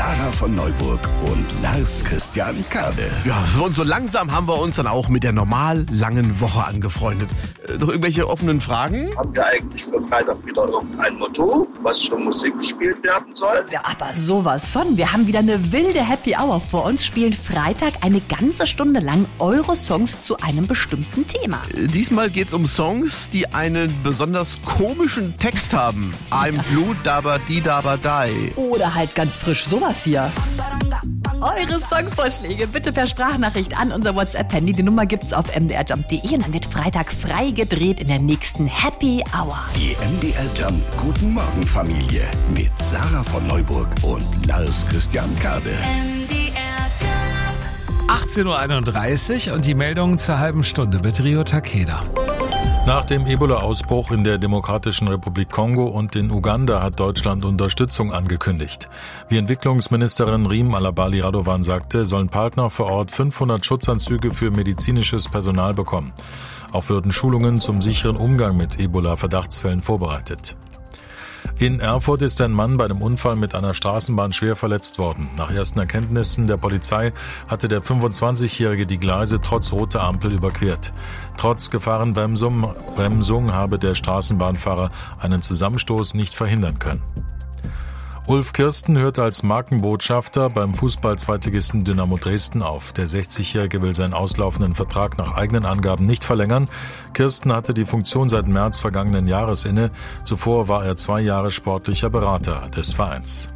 Sarah von Neuburg und Lars Christian Kade. Ja, und so langsam haben wir uns dann auch mit der normal langen Woche angefreundet. Noch irgendwelche offenen Fragen? Haben wir eigentlich für Freitag wieder irgendein Motto, was für Musik gespielt werden soll? Ja, aber sowas von. Wir haben wieder eine wilde Happy Hour vor uns, spielen Freitag eine ganze Stunde lang eure Songs zu einem bestimmten Thema. Diesmal geht's um Songs, die einen besonders komischen Text haben. I'm blue, daba di daba die. Oder halt ganz frisch sowas hier. Eure Songvorschläge bitte per Sprachnachricht an unser WhatsApp-Handy. Die Nummer gibt's auf mdrjump.de und dann wird Freitag frei gedreht in der nächsten Happy Hour. Die MDR Jump Guten Morgen Familie mit Sarah von Neuburg und Lars Christian Kade. 18.31 Uhr und die Meldung zur halben Stunde mit Rio Takeda. Nach dem Ebola-Ausbruch in der Demokratischen Republik Kongo und in Uganda hat Deutschland Unterstützung angekündigt. Wie Entwicklungsministerin Riem Alabali Radovan sagte, sollen Partner vor Ort 500 Schutzanzüge für medizinisches Personal bekommen. Auch würden Schulungen zum sicheren Umgang mit Ebola-Verdachtsfällen vorbereitet. In Erfurt ist ein Mann bei einem Unfall mit einer Straßenbahn schwer verletzt worden. Nach ersten Erkenntnissen der Polizei hatte der 25-Jährige die Gleise trotz roter Ampel überquert. Trotz Gefahrenbremsung habe der Straßenbahnfahrer einen Zusammenstoß nicht verhindern können. Ulf Kirsten hört als Markenbotschafter beim Fußball-Zweitligisten Dynamo Dresden auf. Der 60-Jährige will seinen auslaufenden Vertrag nach eigenen Angaben nicht verlängern. Kirsten hatte die Funktion seit März vergangenen Jahres inne. Zuvor war er 2 Jahre sportlicher Berater des Vereins.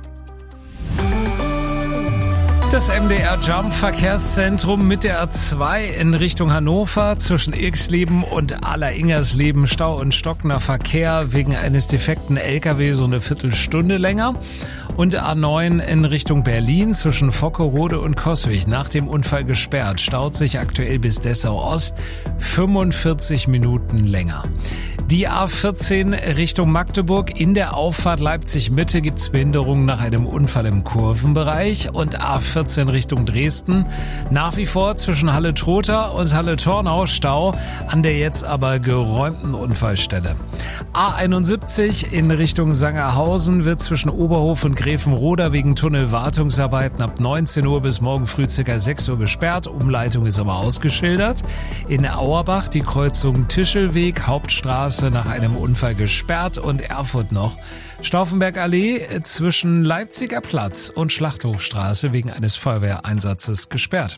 Das MDR Jump Verkehrszentrum mit der A2 in Richtung Hannover zwischen Irxleben und Aller-Ingersleben Stau und stockender Verkehr wegen eines defekten LKW so eine Viertelstunde länger. Und A9 in Richtung Berlin zwischen Vockerode und Coswig nach dem Unfall gesperrt. Staut sich aktuell bis Dessau Ost 45 Minuten länger. Die A14 Richtung Magdeburg in der Auffahrt Leipzig Mitte gibt's Behinderungen nach einem Unfall im Kurvenbereich und A14 Richtung Dresden nach wie vor zwischen Halle-Trotha und Halle-Tornau Stau an der jetzt aber geräumten Unfallstelle. A71 in Richtung Sangerhausen wird zwischen Oberhof und Gräfenroda wegen Tunnelwartungsarbeiten ab 19 Uhr bis morgen früh ca. 6 Uhr gesperrt. Umleitung ist aber ausgeschildert. In Auerbach die Kreuzung Tischelweg, Hauptstraße nach einem Unfall gesperrt und Erfurt noch. Stauffenberg-Allee zwischen Leipziger Platz und Schlachthofstraße wegen eines Feuerwehreinsatzes gesperrt.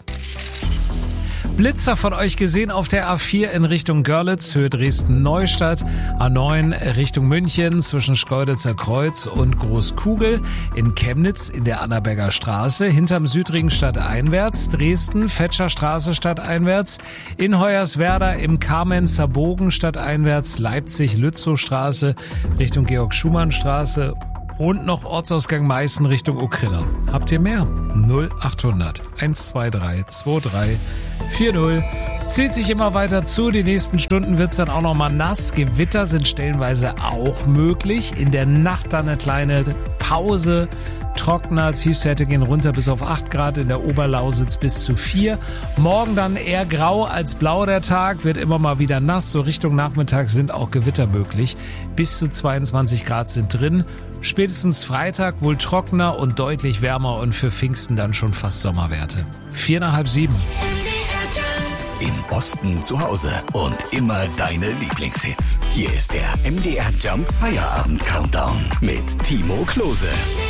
Blitzer von euch gesehen auf der A4 in Richtung Görlitz, Höhe Dresden-Neustadt, A9 Richtung München zwischen Schkeuditzer Kreuz und Großkugel, in Chemnitz in der Annaberger Straße, hinterm Südring stadteinwärts, Dresden, Fetscher Straße stadteinwärts, in Hoyerswerda im Kamenzer Bogen stadteinwärts, Leipzig Lützow Straße Richtung Georg-Schumann-Straße und noch Ortsausgang Meißen Richtung Okrilla. Habt ihr mehr? 0800 123 23 40. Zieht sich immer weiter zu. Die nächsten Stunden wird's dann auch noch mal nass. Gewitter sind stellenweise auch möglich. In der Nacht dann eine kleine Pause. Trockener, Tiefstwerte gehen runter bis auf 8 Grad, in der Oberlausitz bis zu 4. Morgen dann eher grau als blau der Tag, wird immer mal wieder nass. So Richtung Nachmittag sind auch Gewitter möglich. Bis zu 22 Grad sind drin. Spätestens Freitag wohl trockener und deutlich wärmer und für Pfingsten dann schon fast Sommerwerte. 6:45. Im Osten zu Hause und immer deine Lieblingshits. Hier ist der MDR Jump Feierabend Countdown mit Timo Klose.